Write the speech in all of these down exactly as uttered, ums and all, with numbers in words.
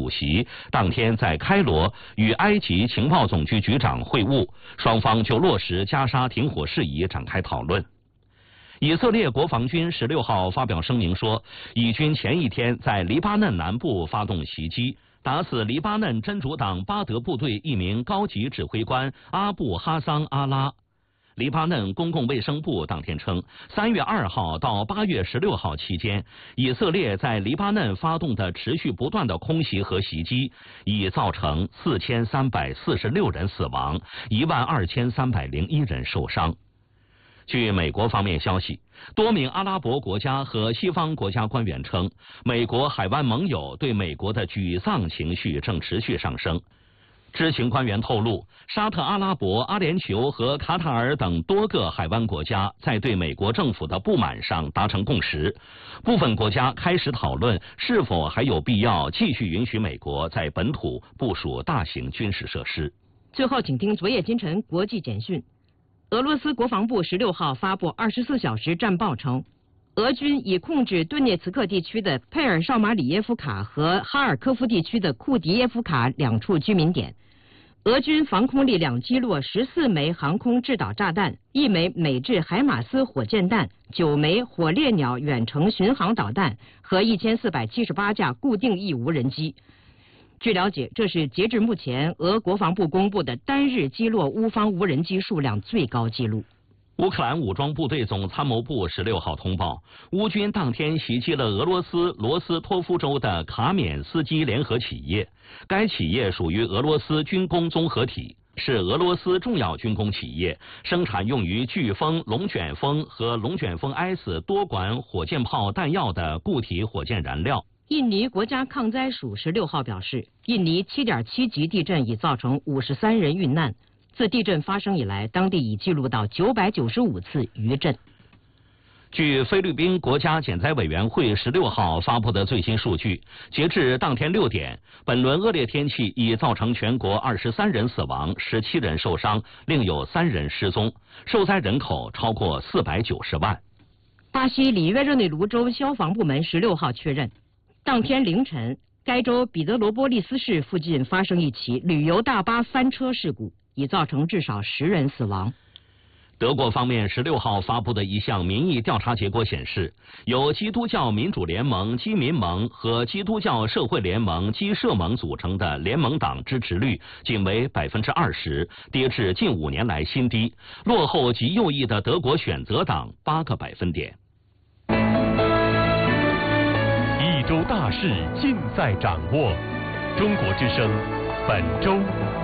主席当天在开罗与埃及情报总局局长会晤，双方就落实加沙停火事宜展开讨论。以色列国防军十六号发表声明说，以军前一天在黎巴嫩南部发动袭击，打死黎巴嫩真主党巴德部队一名高级指挥官阿布哈桑阿拉。黎巴嫩公共卫生部当天称，三月二号到八月十六号期间，以色列在黎巴嫩发动的持续不断的空袭和袭击，已造成四千三百四十六人死亡，一万二千三百零一人受伤。据美国方面消息，多名阿拉伯国家和西方国家官员称，美国海湾盟友对美国的沮丧情绪正持续上升。知情官员透露，沙特阿拉伯、阿联酋和卡塔尔等多个海湾国家在对美国政府的不满上达成共识，部分国家开始讨论是否还有必要继续允许美国在本土部署大型军事设施。 最后，请听昨夜今晨国际简讯。俄罗斯国防部十六号发布二十四小时战报称，俄军已控制顿涅茨克地区的佩尔绍马里耶夫卡和哈尔科夫地区的库迪耶夫卡两处居民点。俄军防空力量击落十四枚航空制导炸弹，一枚美制海马斯火箭弹，九枚火烈鸟远程巡航导弹和一千四百七十八架固定翼无人机。据了解，这是截至目前俄国防部公布的单日击落乌方无人机数量最高纪录。 乌克兰武装部队总参谋部十六号通报，乌军当天袭击了俄罗斯罗斯托夫州的卡缅斯基联合企业。该企业属于俄罗斯军工综合体，是俄罗斯重要军工企业，生产用于飓风、龙卷风和龙卷风 S 多管火箭炮弹药的固体火箭燃料。 印尼国家抗灾署十六号表示，印尼 七点七 级地震已造成五十三人遇难。自地震发生以来，当地已记录到九百九十五次余震。据菲律宾国家减灾委员会十六号发布的最新数据，截至当天六点，本轮恶劣天气已造成全国二十三人死亡，十七人受伤，另有三人失踪，受灾人口超过四百九十万。巴西里约热内卢州消防部门十六号确认，当天凌晨，该州彼得罗波利斯市附近发生一起旅游大巴翻车事故，已造成至少十人死亡。德国方面十六号发布的一项民意调查结果显示，由基督教民主联盟基民盟和基督教社会联盟基社盟组成的联盟党支持率仅为百分之二十，跌至近五年来新低，落后极右翼的德国选择党八个百分点。 一周大事尽在掌握，中国之声本周。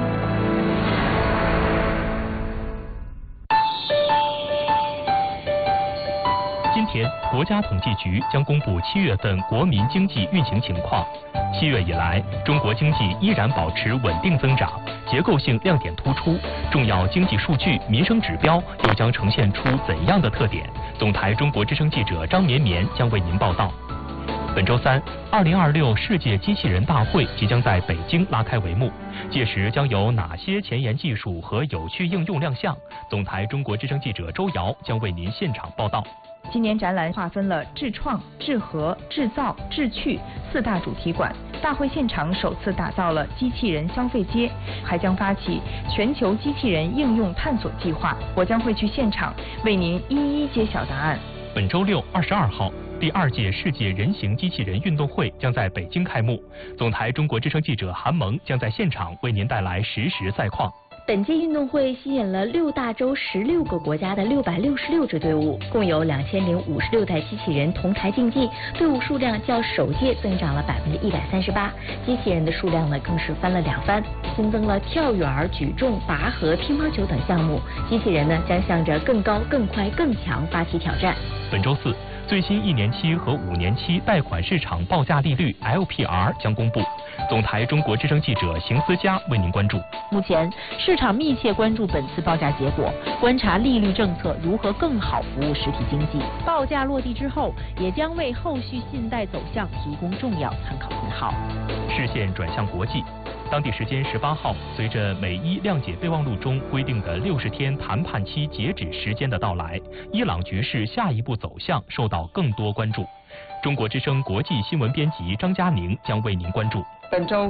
今天，国家统计局将公布七月份国民经济运行情况。七月以来，中国经济依然保持稳定增长，结构性亮点突出，重要经济数据、民生指标又将呈现出怎样的特点？总台中国之声记者张绵绵将为您报道。本周三，二零二六世界机器人大会即将在北京拉开帷幕，届时将有哪些前沿技术和有趣应用亮相？总台中国之声记者周瑶将为您现场报道。 今年展览划分了智创、智和、制造、智趣四大主题馆。大会现场首次打造了机器人消费街，还将发起全球机器人应用探索计划。我将会去现场为您一一揭晓答案。 本周六二十二号，第二届世界人形机器人运动会将在北京开幕。总台中国之声记者韩萌将在现场为您带来实时赛况。 本届运动会吸引了六大洲十六个国家的六百六十六支队伍，共有两千零五十六台机器人同台竞技，队伍数量较首届增长了百分之一百三十八，机器人的数量呢更是翻了两番，新增了跳远、举重、拔河、乒乓球等项目，机器人呢将向着更高、更快、更强发起挑战。 本周四，最新一年期和五年期贷款市场报价利率 L P R 将公布。总台中国之声记者邢思佳为您关注。 目前，市场密切关注本次报价结果，观察利率政策如何更好服务实体经济。报价落地之后，也将为后续信贷走向提供重要参考信号。 视线转向国际。当地时间十八号，随着美伊谅解备忘录中规定的六十天谈判期截止时间的到来，伊朗局势下一步走向受到更多关注。中国之声国际新闻编辑张佳宁将为您关注。 本周